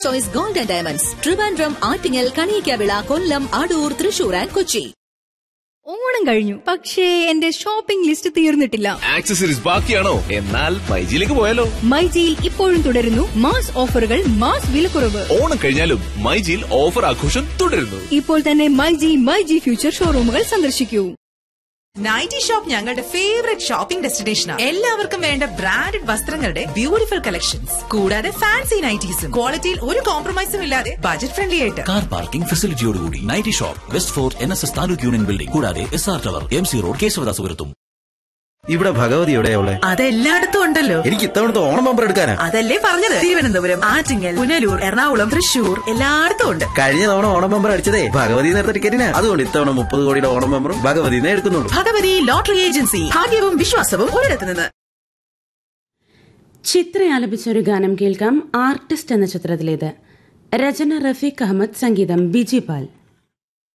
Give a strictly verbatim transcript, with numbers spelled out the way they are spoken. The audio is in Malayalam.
Choice gold and diamonds Trivandrum, Attingal, Kaliyakkavilai, Kollam, Adoor, Thrissur and Kochi. Onam കഴിഞ്ഞു, പക്ഷേ എന്റെ ഷോപ്പിംഗ് ലിസ്റ്റ് തീർന്നിട്ടില്ല. ആക്സസറീസ് ബാക്കിയാണോ? എന്നാൽ മൈജിയിലേക്ക് പോയാലോ? മൈജിയിൽ ഇപ്പോഴും തുടരുന്നു മാസ് ഓഫറുകൾ, മാസ് വിലക്കുറവ്. ഓണം കഴിഞ്ഞാലും മൈജിയിൽ ഓഫർ ആഘോഷം തുടരുന്നു. ഇപ്പോൾ തന്നെ മൈജി മൈജി ഫ്യൂച്ചർ ഷോറൂമുകൾ സന്ദർശിക്കൂ. നൈറ്റി ഷോപ്പ് ഞങ്ങളുടെ ഫേവറേറ്റ് ഷോപ്പിംഗ് ഡെസ്റ്റിനേഷനാണ്. എല്ലാവർക്കും വേണ്ട ബ്രാൻഡഡ് വസ്ത്രങ്ങളുടെ ബ്യൂട്ടിഫുൾ കളക്ഷൻസ്, കൂടാതെ ഫാൻസി നൈറ്റീസും ക്വാളിറ്റിയിൽ ഒരു കോംപ്രമൈസും ഇല്ലാതെ ബജറ്റ് ഫ്രണ്ട്ലി ആയിട്ട്. Car parking ഫെസിലിറ്റിയോടുകൂടി nightie shop, west fort N S S taluk union building, കൂടാതെ S R tower, M C road, കേശവദാസപുരത്തും. ഇവിടെ ഭഗവതി എവിടെയുള്ള? അതെല്ലായിടത്തും ഉണ്ടല്ലോ. എനിക്ക് ഇത്തവണത്തെ ഓണം ബമ്പർ എടുക്കാനാ. അതല്ലേ പറഞ്ഞത്, തിരുവനന്തപുരം, ആറ്റിങ്ങൽ, പുനലൂർ, എറണാകുളം, തൃശൂർ, എല്ലായിടത്തും ഉണ്ട്. കഴിഞ്ഞ തവണ ഓണം ബമ്പർ അടിച്ചതേ ഭഗവതി നേരത്തെ ടിക്കറ്റിനാ. അതുകൊണ്ട് ഇത്തവണ മുപ്പത് കോടിയുടെ ഓണം ബമ്പറും ഭഗവതിനെ എടുക്കുന്നുള്ളൂ. ഭഗവതി ലോട്ടറി ഏജൻസി, ഭാഗ്യവും വിശ്വാസവും ഒരിടത്ത് നിന്ന്. ചിത്ര ആലപിച്ച ഒരു ഗാനം കേൾക്കാം. ആർട്ടിസ്റ്റ് എന്ന ചിത്രത്തിലേത്. രചന റഫീഖ് അഹമ്മദ്, സംഗീതം ബിജി പാൽ.